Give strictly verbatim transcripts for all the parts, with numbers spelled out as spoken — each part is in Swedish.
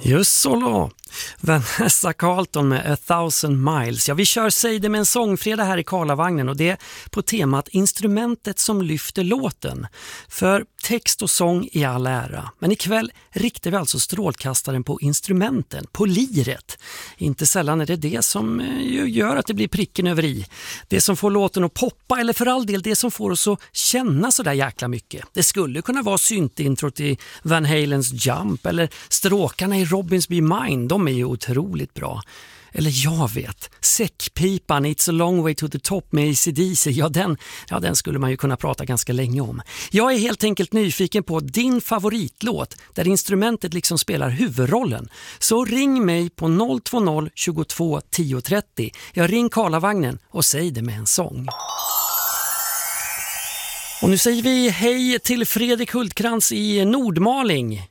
Just så då. Vanessa Carlton med A Thousand Miles. Ja, vi kör Säg det med en sångfredag här i Karlavagnen och det är på temat instrumentet som lyfter låten. För text och sång i all ära. Men ikväll riktar vi alltså strålkastaren på instrumenten, på liret. Inte sällan är det det som gör att det blir pricken över i. Det som får låten att poppa eller för all del det som får oss att känna så där jäkla mycket. Det skulle kunna vara syntintrot i Van Halens Jump eller stråkarna i Robins Be Mine. De är ju otroligt bra. Eller jag vet, säckpipan It's a long way to the top med A C D C, ja den, ja den skulle man ju kunna prata ganska länge om. Jag är helt enkelt nyfiken på din favoritlåt där instrumentet liksom spelar huvudrollen. Så ring mig på noll två noll tjugotvå tio trettio. Jag ring Karlavagnen och säg det med en sång. Och nu säger vi hej till Fredrik Hultkrantz i Nordmaling.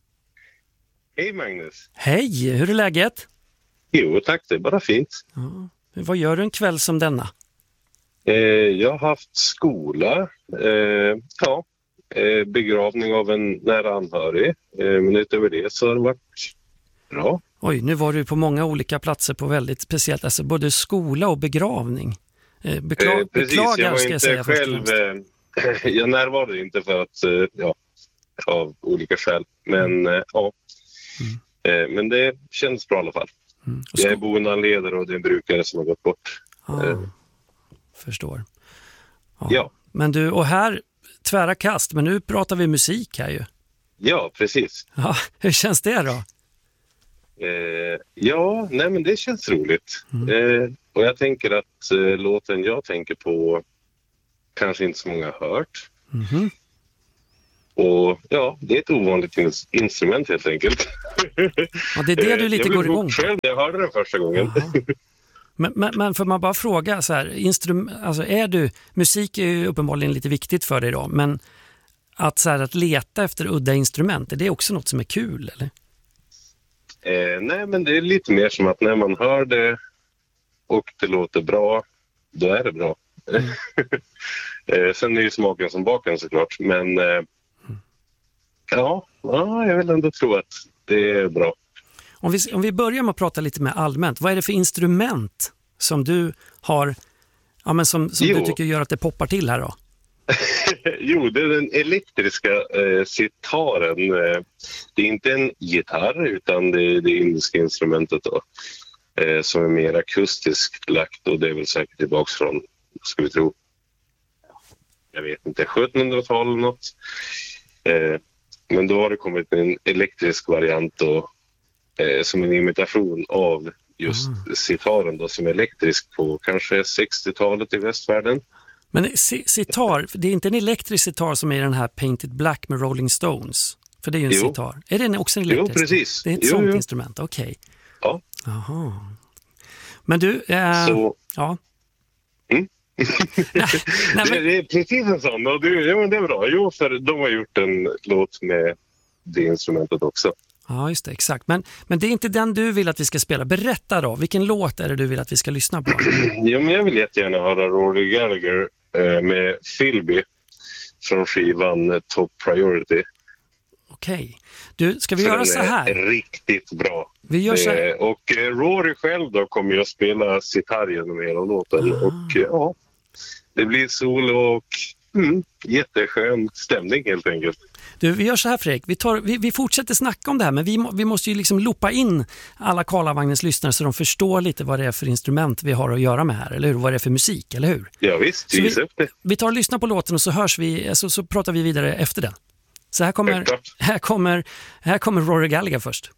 Hej Magnus. Hej, hur är läget? Jo tack, det är bara fint. Ja. Vad gör du en kväll som denna? Eh, jag har haft skola, eh, ja, eh, begravning av en nära anhörig. Eh, men utöver det så har det varit bra. Oj, nu var du på många olika platser på väldigt speciellt, alltså både skola och begravning. Eh, bekla- eh, precis, beklagar jag var ska jag inte säga själv, eh, jag närvarade inte för att, eh, ja, av olika skäl. Men eh, ja, mm. eh, men det känns bra i alla fall. Mm. Sko- jag är boendeanledare och det är en brukare som har gått bort. Ah, eh. Förstår. Ja. ja. Men du, och här tvära kast, men nu pratar vi musik här ju. Ja, precis. Ja, hur känns det då? Eh, ja, nej men det känns roligt. Mm. Eh, och jag tänker att eh, låten jag tänker på kanske inte så många har hört. Mm. Och ja, det är ett ovanligt in- instrument helt enkelt. Ja, det är det du lite jag går igång på. Själv, jag hörde den första gången. men, men, men får man bara fråga så här, instrum- alltså är du, musik är ju uppenbarligen lite viktigt för dig då, men att, så här, att leta efter udda instrument, är det också något som är kul eller? Eh, nej, men det är lite mer som att när man hör det och det låter bra, då är det bra. Mm. eh, sen är ju smaken som baken såklart, men eh, ja, ja, jag vill ändå tro att det är bra. Om vi, om vi börjar med att prata lite mer allmänt, vad är det för instrument som du har, ja, men som, som du tycker gör att det poppar till här då? Jo, det är den elektriska eh, sitaren. Eh, det är inte en gitarr utan det är det indiska instrumentet då, eh, som är mer akustiskt lagt och det är väl säkert tillbaks från, ska vi tro, jag vet inte, sjuttonhundratal eller något. Eh, men då har det kommit en elektrisk variant då, eh, som en imitation av just mm. sitaren då, som är elektrisk på kanske sextiotalet i västvärlden. Men sitar, det är inte en elektrisk sitar som är den här Painted Black med Rolling Stones? För det är ju en jo. sitar. Är det också en elektrisk? Jo, precis. Det är ett jo, sånt jo. instrument, okej. Okay. Ja. Jaha. Men du, äh, Så... ja. Mm. nej, nej, men... det, det är precis en sån. Och du, ja, men det är bra. Jo, för de har gjort en låt med det instrumentet också. Ja, just det, exakt. Men, men det är inte den du vill att vi ska spela. Berätta då, vilken låt är det du vill att vi ska lyssna på? Ja, men jag vill jättegärna höra Rory Gallagher eh, med Philby från skivan Top Priority. Okej. Du, ska vi För göra så här? Den är riktigt bra. Vi gör så här. Eh, och eh, Rory själv då kommer ju att spela sitar genom hela låten. Ah. Och eh, ja, det blir solo och mm, jätteskön stämning helt enkelt. Du, vi gör så här Fredrik, vi, tar, vi, vi fortsätter snacka om det här, men vi, vi måste ju liksom loopa in alla Karlavagnens lyssnare så de förstår lite vad det är för instrument vi har att göra med här, eller hur? Vad det är för musik, eller hur? Ja visst, vi, vi, vi tar och lyssnar på låten och så hörs vi, så, så pratar vi vidare efter den. Så här kommer, här kommer, här kommer Rory Gallagher först.